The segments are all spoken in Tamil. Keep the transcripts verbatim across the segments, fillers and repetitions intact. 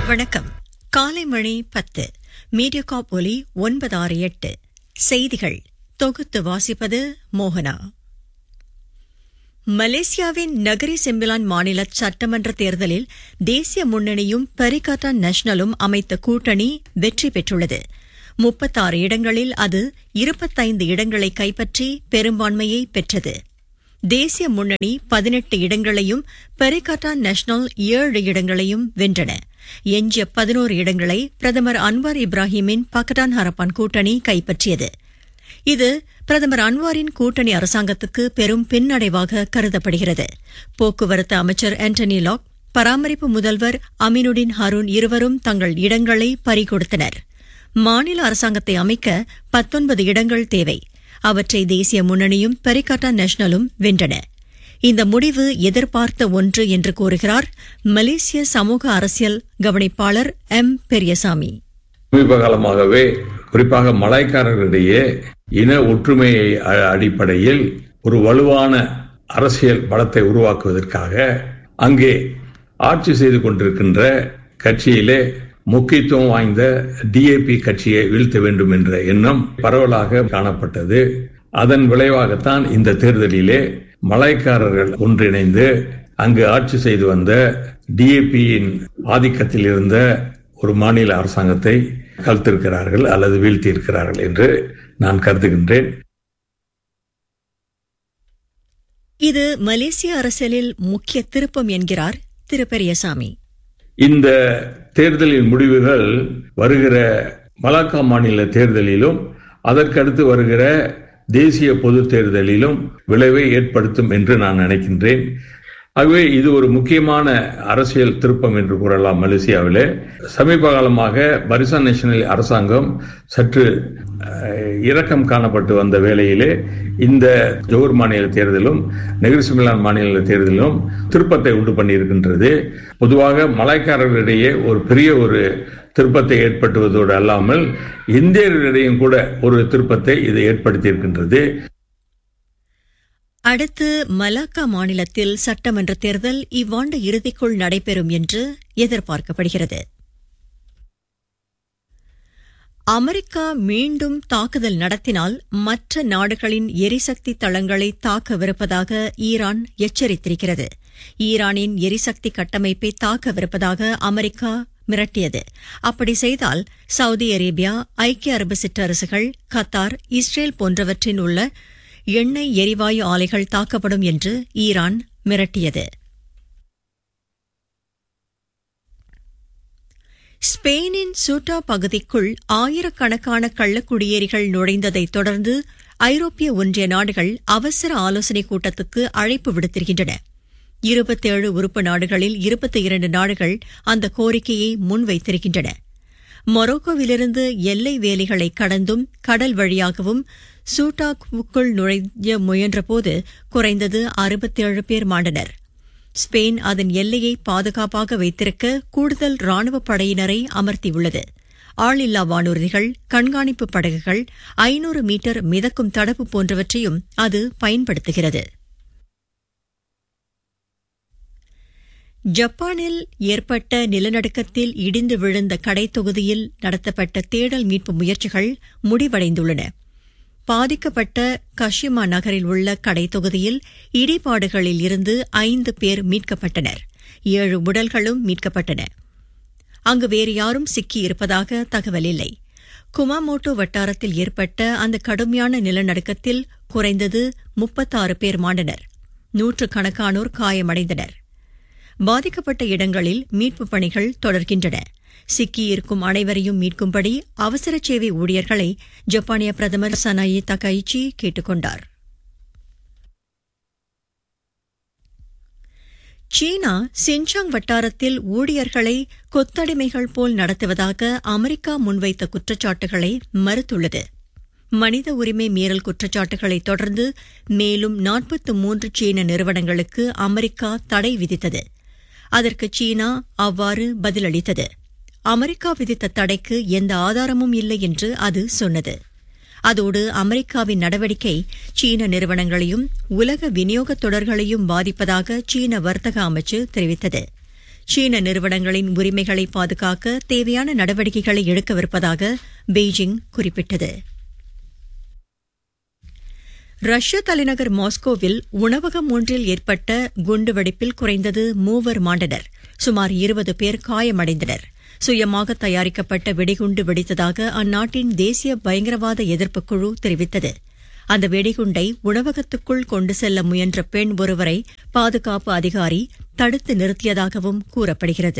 வணக்கம். காலை மணி பத்து. மீடியாகாப் ஒலி ஒன்பது ஆறு எட்டு. செய்திகள் தொகுத்து வாசிப்பது மோகனா. மலேசியாவின் நகரி செம்பிலான் மாநில சட்டமன்ற தேர்தலில் தேசிய முன்னணியும் பரிகாட்டான் நேஷனலும் அமைத்த கூட்டணி வெற்றி பெற்றுள்ளது. முப்பத்தாறு இடங்களில் அது இருபத்தைந்து இடங்களை கைப்பற்றி பெரும்பான்மையை பெற்றது. தேசிய முன்னணி பதினெட்டு இடங்களையும் பரிகாட்டான் நேஷனல் ஏழு இடங்களையும் வென்றன. எஞ்சிய பதினோரு இடங்களை பிரதமர் அன்வார் இப்ராஹிமின் பக்கடான் ஹரப்பான் கூட்டணி கைப்பற்றியது. இது பிரதமர் அன்வாரின் கூட்டணி அரசாங்கத்துக்கு பெரும் பின்னடைவாக கருதப்படுகிறது. போக்குவரத்து அமைச்சர் ஆண்டனி லாக், பராமரிப்பு முதல்வர் அமீனுடின் ஹாரூன் இருவரும் தங்கள் இடங்களை பறிகொடுத்தனர். மாநில அரசாங்கத்தை அமைக்க பத்தொன்பது இடங்கள் தேவை. அவற்றை தேசிய முன்னணியும் பரிகாட்டான் நேஷனலும் வென்றன. இந்த முடிவு எதிர்பார்த்த ஒன்று என்று கூறுகிறார் மலேசிய சமூக அரசியல் கவனிப்பாளர் எம் பெரியசாமி. சமீப காலமாகவே குறிப்பாக மலாய்க்காரர்களிடையே இன ஒற்றுமையை அடிப்படையில் ஒரு வலுவான அரசியல் பலத்தை உருவாக்குவதற்காக அங்கே ஆட்சி செய்து கொண்டிருக்கின்ற கட்சியிலே முக்கியத்துவம் வாய்ந்த டிஏபி கட்சியை வீழ்த்த வேண்டும் என்ற எண்ணம் பரவலாக காணப்பட்டது. அதன் விளைவாகத்தான் இந்த தேர்தலிலே மலாய்க்காரர்கள் ஒன்றிணைந்து அங்கு ஆட்சி செய்து வந்த டிஏபியின் ஆதிக்கத்தில் இருந்த ஒரு மாநில அரசாங்கத்தை கவிழ்த்திருக்கிறார்கள் அல்லது வீழ்த்தியிருக்கிறார்கள் என்று நான் கருதுகின்றேன். இது மலேசிய அரசியலில் முக்கிய திருப்பம் என்கிறார் திரு பெரியசாமி. இந்த தேர்தலின் முடிவுகள் வருகிற மலாக்கா மாநில தேர்தலிலும் அதற்கடுத்து வருகிற தேசிய பொது தேர்தலிலும் விளைவை ஏற்படுத்தும் என்று நான் நினைக்கின்றேன். ஆகவே இது ஒரு முக்கியமான அரசியல் திருப்பம் என்று கூறலாம். மலேசியாவிலே சமீப காலமாக பரிசான் நேஷனல் அரசாங்கம் சற்று இரக்கம் காணப்பட்டு வந்த வேளையிலே இந்த ஜோஹர் மாநில தேர்தலும் நெகிரி செம்பிலான் மாநில தேர்தலும் திருப்பத்தை உண்டு பண்ணியிருக்கின்றது. பொதுவாக மலாய்க்காரர்களிடையே ஒரு பெரிய ஒரு திருப்பத்தை ஏற்படுத்துவதோடு அல்லாமல் இந்தியர்களிடையும் கூட ஒரு திருப்பத்தை இது ஏற்படுத்தியிருக்கின்றது. அடுத்து மலாக்கா மாநிலத்தில் சட்டமன்ற தேர்தல் இவ்வாண்டு இறுதிக்குள் நடைபெறும் என்று எதிர்பார்க்கப்படுகிறது. அமெரிக்கா மீண்டும் தாக்குதல் நடத்தினால் மற்ற நாடுகளின் எரிசக்தி தளங்களை தாக்கவிருப்பதாக ஈரான் எச்சரித்திருக்கிறது. ஈரானின் எரிசக்தி கட்டமைப்பை தாக்கவிருப்பதாக அமெரிக்கா மிரட்டியது. அப்படி செய்தால் சவுதி அரேபியா, ஐக்கிய அரபு சிற்றரசுகள், கத்தார், இஸ்ரேல் போன்றவற்றின் உள்ள எண்ணெய் எரிவாயு ஆலைகள் தாக்கப்படும் என்று ஈரான் மிரட்டியது. ஸ்பெயினின் சூட்டா பகுதிக்குள் ஆயிரக்கணக்கான கள்ளக்குடியேறிகள் நுழைந்ததைத் தொடர்ந்து ஐரோப்பிய ஒன்றிய நாடுகள் அவசர ஆலோசனைக் கூட்டத்துக்கு அழைப்பு விடுத்திருக்கின்றன. இருபத்தேழு உறுப்பு நாடுகளில் இருபத்தி இரண்டு நாடுகள் அந்த கோரிக்கையை முன்வைத்திருக்கின்றன. மொரோக்கோவிலிருந்து எல்லை வேலிகளை கடந்தும் கடல் வழியாகவும் சூட்டாவுக்குள் நுழைய முயன்றபோது குறைந்தது அறுபத்தேழு பேர் மாண்டனர். ஸ்பெயின் அதன் எல்லையை பாதுகாப்பாக வைத்திருக்க கூடுதல் ராணுவப் படையினரை அமர்த்தியுள்ளது. ஆளில்லா வானூர்திகள், கண்காணிப்பு படகுகள், ஐநூறு மீட்டர் மிதக்கும் தடுப்பு போன்றவற்றையும் அது பயன்படுத்துகிறது. ஜப்பானில் ஏற்பட்ட நிலநடுக்கத்தில் இடிந்து விழுந்த கடைத்தொகுதியில் நடத்தப்பட்ட தேடல் மீட்பு முயற்சிகள் முடிவடைந்துள்ளன. பாதிக்கப்பட்ட கஷிமா நகரில் உள்ள கடைத்தொகுதியில் இடிபாடுகளில் இருந்து ஐந்து பேர் மீட்கப்பட்டனர். ஏழு உடல்களும் மீட்கப்பட்டன. அங்கு வேறு யாரும் சிக்கியிருப்பதாக தகவல் இல்லை. குமாமோட்டோ வட்டாரத்தில் ஏற்பட்ட அந்த கடுமையான நிலநடுக்கத்தில் குறைந்தது முப்பத்தாறு பேர் மாண்டனர். நூற்றுக்கணக்கானோர் காயமடைந்தனர். பாதிக்கப்பட்ட இடங்களில் மீட்புப் பணிகள் தொடர்கின்றன. சிக்கியிருக்கும் அனைவரையும் மீட்கும்படி அவசர சேவை ஊழியர்களை ஜப்பானிய பிரதமர் சனாயி தகைச்சி கேட்டுக் கொண்டார். சீனா சின்சாங் வட்டாரத்தில் ஊழியர்களை கொத்தடிமைகள் போல் நடத்துவதாக அமெரிக்கா முன்வைத்த குற்றச்சாட்டுகளை மறுத்துள்ளது. மனித உரிமை மீறல் குற்றச்சாட்டுகளை தொடர்ந்து மேலும் நாற்பத்தி மூன்று சீன நிறுவனங்களுக்கு அமெரிக்கா தடை விதித்தது. அதற்கு சீனா அவ்வாறு பதிலளித்தது. அமெரிக்கா விதித்த தடைக்கு எந்த ஆதாரமும் இல்லை என்று அது சொன்னது. அதோடு அமெரிக்காவின் நடவடிக்கை சீன நிறுவனங்களையும் உலக விநியோகத் தொடர்களையும் பாதிப்பதாக சீன வர்த்தக அமைச்சு தெரிவித்தது. சீன நிறுவனங்களின் உரிமைகளை பாதுகாக்க தேவையான நடவடிக்கைகளை எடுக்கவிருப்பதாக பெய்ஜிங் குறிப்பிட்டது. ரஷ்ய தலைநகர் மாஸ்கோவில் உணவகம் ஒன்றில் ஏற்பட்ட குண்டுவெடிப்பில் குறைந்தது மூவர் மாண்டனர். சுமார் இருபது பேர் காயமடைந்தனர். சுயமாக தயாரிக்கப்பட்ட வெடிகுண்டு வெடித்ததாக அந்நாட்டின் தேசிய பயங்கரவாத எதிர்ப்புக் குழு தெரிவித்தது. அந்த வெடிகுண்டை உணவகத்துக்குள் கொண்டு செல்ல முயன்ற பெண் ஒருவரை பாதுகாப்பு அதிகாரி தடுத்து நிறுத்தியதாகவும் கூறப்படுகிறது.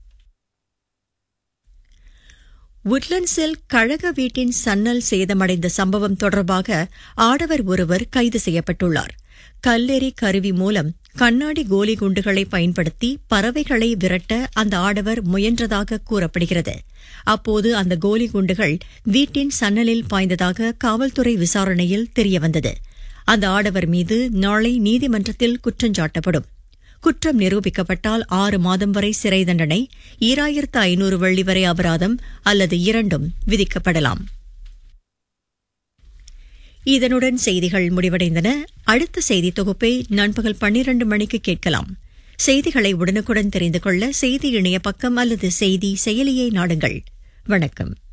உட்லண்ட்ஸில் கழக வீட்டின் சன்னல் சேதமடைந்த சம்பவம் தொடர்பாக ஆடவர் ஒருவர் கைது செய்யப்பட்டுள்ளார். கல்லெறி கருவி மூலம் கண்ணாடி கோலி குண்டுகளை பயன்படுத்தி பறவைகளை விரட்ட அந்த ஆடவர் முயன்றதாக கூறப்படுகிறது. அப்போது அந்த கோலி குண்டுகள் வீட்டின் சன்னலில் பாய்ந்ததாக காவல்துறை விசாரணையில் தெரியவந்தது. அந்த ஆடவர் மீது நாளை நீதிமன்றத்தில் குற்றஞ்சாட்டப்படும். குற்றம் நிரூபிக்கப்பட்டால் ஆறு மாதம் வரை சிறை தண்டனை, ஈராயிரத்து ஐநூறு வெள்ளி வரை அபராதம் அல்லது இரண்டும் விதிக்கப்படலாம். இதனுடன் செய்திகள் முடிவடைந்தன. அடுத்த செய்தி தொகுப்பை நண்பகல் பன்னிரண்டு மணிக்கு கேட்கலாம். செய்திகளை உடனுக்குடன் தெரிந்து கொள்ள செய்தி இணைய பக்கம் அல்லது செய்தி செயலியை நாடுங்கள். வணக்கம்.